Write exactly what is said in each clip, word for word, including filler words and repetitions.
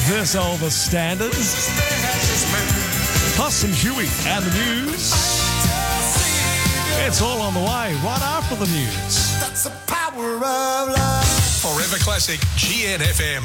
This Elvis Standard. Plus some Huey and the news. It's all on the way right after the news. That's the power of love. Forever Classic G N F M.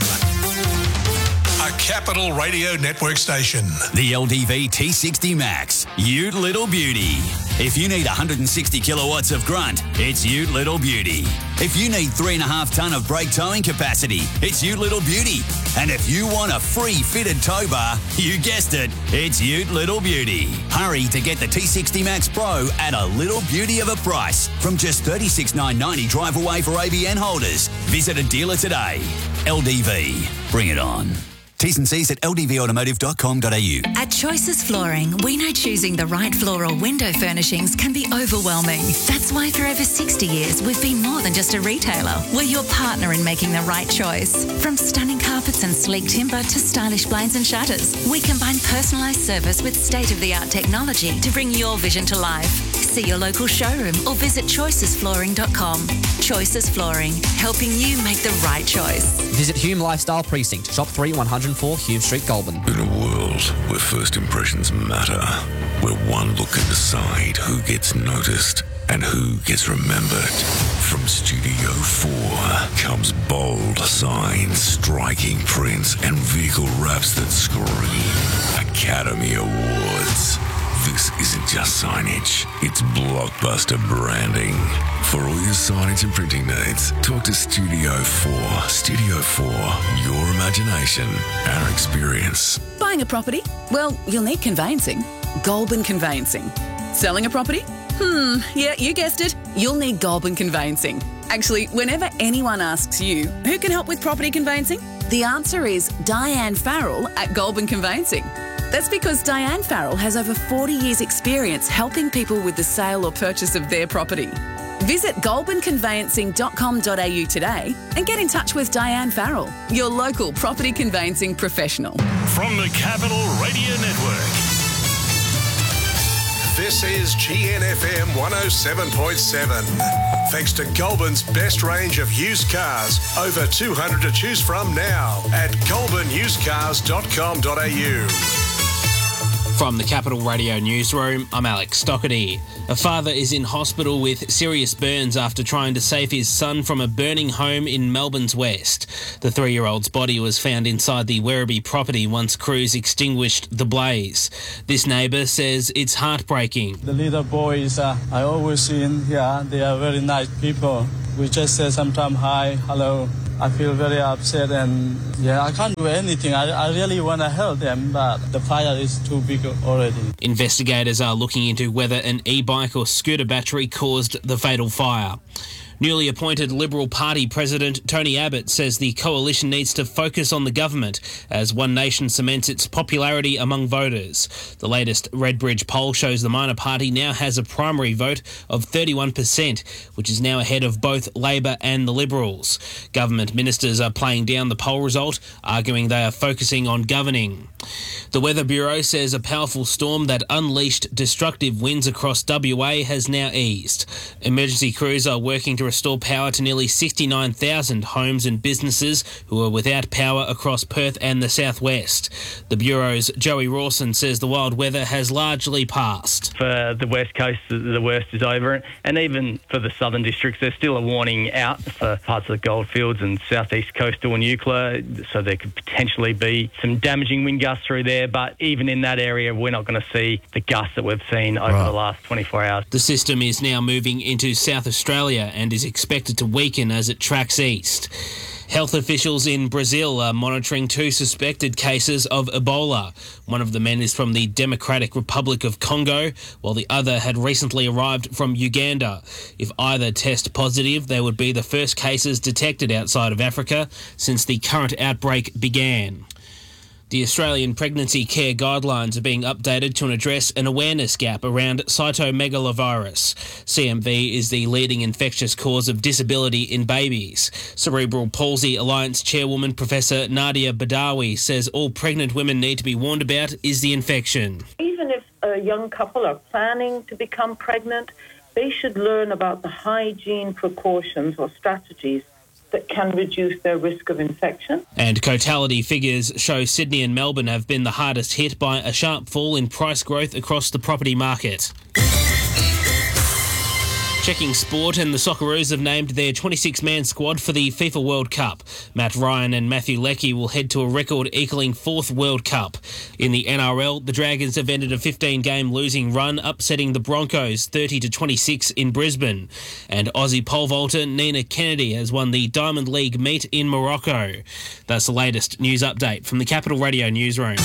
A Capital Radio Network station. The L D V T sixty Max. Ute Little Beauty. If you need one hundred sixty kilowatts of grunt, it's Ute Little Beauty. If you need three and a half tonne of brake towing capacity, it's Ute Little Beauty. And if you want a free fitted tow bar, you guessed it, it's Ute Little Beauty. Hurry to get the T sixty Max Pro at a little beauty of a price from just thirty-six thousand nine hundred ninety drive away for A B N holders. Visit a dealer today. L D V. Bring it on. T's and C's at l d v automotive dot com dot a u. At Choices Flooring, we know choosing the right floor or window furnishings can be overwhelming. That's why for over sixty years, we've been more than just a retailer. We're your partner in making the right choice. From stunning carpets and sleek timber to stylish blinds and shutters, we combine personalised service with state-of-the-art technology to bring your vision to life. See your local showroom or visit choices flooring dot com. Choices Flooring, helping you make the right choice. Visit Hume Lifestyle Precinct, Shop three, one oh four Hume Street, Goulburn. In a world where first impressions matter, where one look can decide who gets noticed and who gets remembered, from Studio four comes bold signs, striking prints, and vehicle wraps that scream Academy Awards. This isn't just signage, it's blockbuster branding. For all your signage and printing needs, talk to Studio four. Studio four, your imagination, our experience. Buying a property? Well, you'll need conveyancing. Goulburn Conveyancing. Selling a property? Hmm, yeah, you guessed it. You'll need Goulburn Conveyancing. Actually, whenever anyone asks you, who can help with property conveyancing? The answer is Diane Farrell at Goulburn Conveyancing. That's because Diane Farrell has over forty years' experience helping people with the sale or purchase of their property. Visit goulburn conveyancing dot com dot a u today and get in touch with Diane Farrell, your local property conveyancing professional. From the Capital Radio Network. This is G N F M one oh seven point seven. Thanks to Goulburn's best range of used cars. Over two hundred to choose from now at goulburn used cars dot com dot a u. From the Capital Radio Newsroom, I'm Alex Stockerty. A father is in hospital with serious burns after trying to save his son from a burning home in Melbourne's west. The three-year-old's body was found inside the Werribee property once crews extinguished the blaze. This neighbour says it's heartbreaking. The little boys uh, I always see in here, they are very nice people. We just say sometimes hi, hello. I feel very upset and, yeah, I can't do anything. I, I really want to help them, but the fire is too big already. Investigators are looking into whether an e-bike or scooter battery caused the fatal fire. Newly appointed Liberal Party President Tony Abbott says the coalition needs to focus on the government as One Nation cements its popularity among voters. The latest Redbridge poll shows the minor party now has a primary vote of thirty-one percent, which is now ahead of both Labor and the Liberals. Government ministers are playing down the poll result, arguing they are focusing on governing. The Weather Bureau says a powerful storm that unleashed destructive winds across W A has now eased. Emergency crews are working to restore power to nearly sixty-nine thousand homes and businesses who are without power across Perth and the southwest. The Bureau's Joey Rawson says the wild weather has largely passed. For the west coast, the worst is over, and even for the southern districts, there's still a warning out for parts of the Goldfields and southeast coastal and Eucla, so there could potentially be some damaging wind gusts through there, but even in that area, we're not going to see the gusts that we've seen over right. the last twenty-four hours. The system is now moving into South Australia and is expected to weaken as it tracks east. Health officials in Brazil are monitoring two suspected cases of Ebola. One of the men is from the Democratic Republic of Congo, while the other had recently arrived from Uganda. If either test positive, they would be the first cases detected outside of Africa since the current outbreak began. The Australian Pregnancy Care Guidelines are being updated to address an awareness gap around cytomegalovirus. C M V is the leading infectious cause of disability in babies. Cerebral Palsy Alliance Chairwoman Professor Nadia Badawi says all pregnant women need to be warned about is the infection. Even if a young couple are planning to become pregnant, they should learn about the hygiene precautions or strategies that can reduce their risk of infection. And totality figures show Sydney and Melbourne have been the hardest hit by a sharp fall in price growth across the property market. Checking sport, and the Socceroos have named their twenty-six man squad for the FIFA World Cup. Matt Ryan and Matthew Leckie will head to a record-equalling fourth World Cup. In the N R L, the Dragons have ended a fifteen game losing run, upsetting the Broncos thirty to twenty-six in Brisbane. And Aussie pole vaulter Nina Kennedy has won the Diamond League meet in Morocco. That's the latest news update from the Capital Radio newsroom.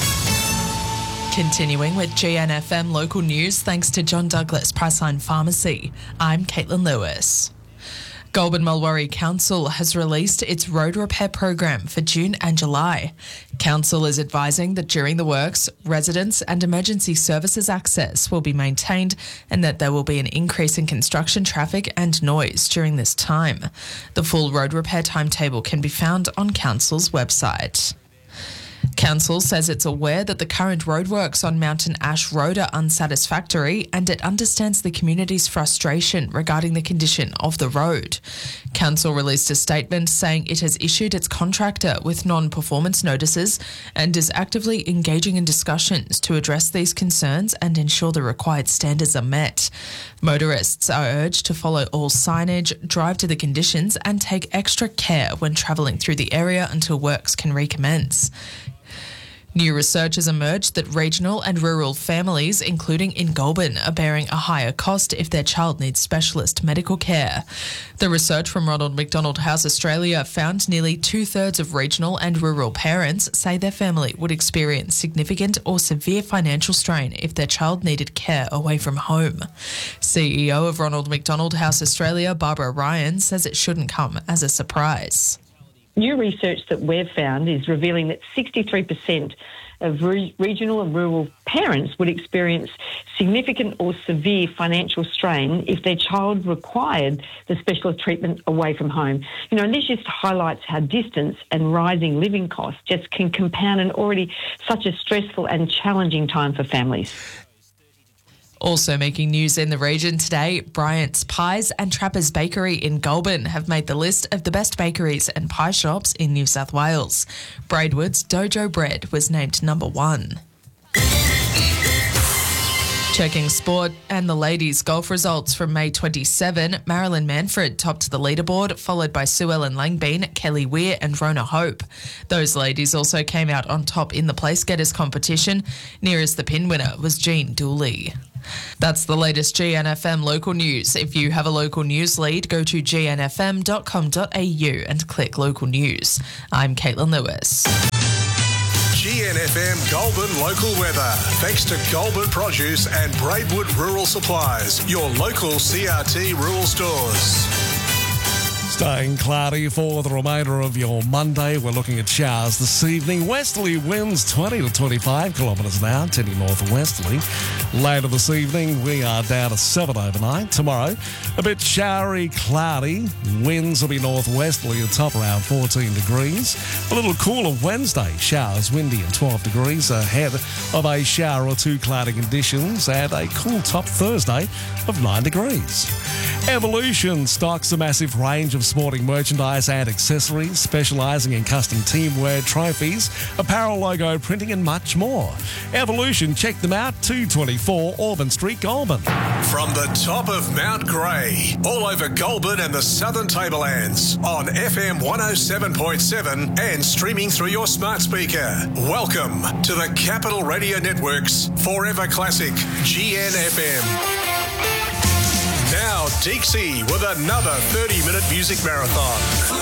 Continuing with G N F M local news, thanks to John Douglas Priceline Pharmacy. I'm Caitlin Lewis. Goulburn Mulwaree Council has released its road repair program for June and July. Council is advising that during the works, residents and emergency services access will be maintained and that there will be an increase in construction traffic and noise during this time. The full road repair timetable can be found on Council's website. Council says it's aware that the current roadworks on Mountain Ash Road are unsatisfactory and it understands the community's frustration regarding the condition of the road. Council released a statement saying it has issued its contractor with non-performance notices and is actively engaging in discussions to address these concerns and ensure the required standards are met. Motorists are urged to follow all signage, drive to the conditions and take extra care when travelling through the area until works can recommence. New research has emerged that regional and rural families, including in Goulburn, are bearing a higher cost if their child needs specialist medical care. The research from Ronald McDonald House Australia found nearly two-thirds of regional and rural parents say their family would experience significant or severe financial strain if their child needed care away from home. C E O of Ronald McDonald House Australia, Barbara Ryan, says it shouldn't come as a surprise. New research that we've found is revealing that sixty-three percent of re- regional and rural parents would experience significant or severe financial strain if their child required the specialist treatment away from home. You know, and this just highlights how distance and rising living costs just can compound an already such a stressful and challenging time for families. Also making news in the region today, Bryant's Pies and Trappers Bakery in Goulburn have made the list of the best bakeries and pie shops in New South Wales. Braidwood's Dojo Bread was named number one. Checking sport and the ladies' golf results from May twenty-seventh, Marilyn Manfred topped the leaderboard, followed by Sue Ellen Langbein, Kelly Weir and Rona Hope. Those ladies also came out on top in the place getters competition. Nearest the pin winner was Jean Dooley. That's the latest G N F M local news. If you have a local news lead, go to g n f m dot com dot a u and click local news. I'm Caitlin Lewis. G N F M Goulburn local weather. Thanks to Goulburn Produce and Braidwood Rural Supplies, your local C R T rural stores. Staying cloudy for the remainder of your Monday. We're looking at showers this evening. Westerly winds twenty to twenty-five kilometres an hour, tending northwesterly. Later this evening, we are down to seven overnight. Tomorrow, a bit showery, cloudy. Winds will be northwesterly at top around fourteen degrees. A little cooler Wednesday. Showers, windy and twelve degrees ahead of a shower or two cloudy conditions and a cool top Thursday of nine degrees. Evolution stocks a massive range of sporting merchandise and accessories, specialising in custom teamwear, trophies, apparel logo printing and much more. Evolution, check them out, two twenty-four Auburn Street, Goulburn. From the top of Mount Grey, all over Goulburn and the Southern Tablelands, on F M one oh seven point seven and streaming through your smart speaker. Welcome to the Capital Radio Network's Forever Classic G N F M. Now, Dixie with another thirty minute music marathon.